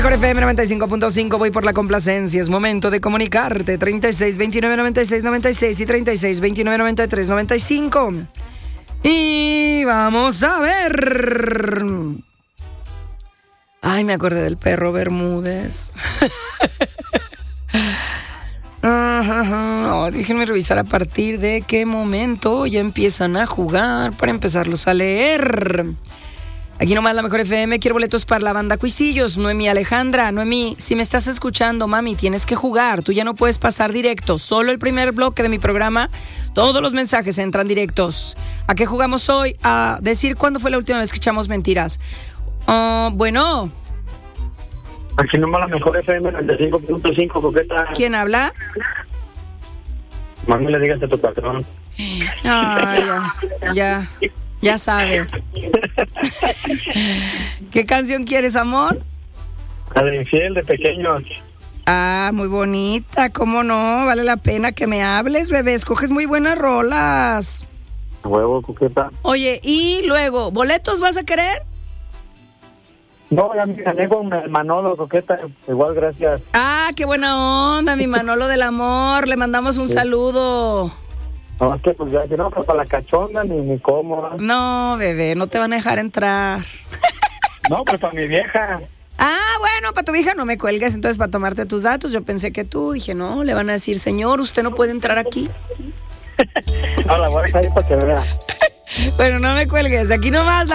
Mejor FM 95.5, voy por la complacencia. Es momento de comunicarte. 36 29 96 96 y 36 29 93 95. Y vamos a ver. Ay, me acordé del perro Bermúdez. Oh, déjenme revisar a partir de qué momento ya empiezan a jugar para empezarlos a leer. Aquí nomás la Mejor FM, quiero boletos para la banda Cuisillos. Noemí Alejandra, Noemí, si me estás escuchando, mami, tienes que jugar. Tú ya no puedes pasar directo. Solo el primer bloque de mi programa, todos los mensajes entran directos. ¿A qué jugamos hoy? A decir cuándo fue la última vez que echamos mentiras. Bueno. Aquí nomás la Mejor FM 95.5, coqueta. ¿Quién habla? Más no le digas a tu patrón. Ya sabe. ¿Qué canción quieres, amor? La de Infiel, de Pequeños. Ah, muy bonita, ¿cómo no? Vale la pena que me hables, bebé. Escoges muy buenas rolas. A huevo, coqueta. Oye, y luego, ¿boletos vas a querer? No, ya me gané con el Manolo, coqueta. Igual, gracias. Ah, qué buena onda, mi Manolo del amor. Le mandamos un saludo. No, es que pues ya, no, pues para la cachonda ni cómo. No, bebé, no te van a dejar entrar. No, pues para mi vieja. Ah, bueno, para tu vieja no me cuelgues, entonces para tomarte tus datos. Yo pensé que tú, dije, no, le van a decir, señor, usted no puede entrar aquí. No, la voy a dejar ahí para que vea. Bueno, no me cuelgues, aquí nomás.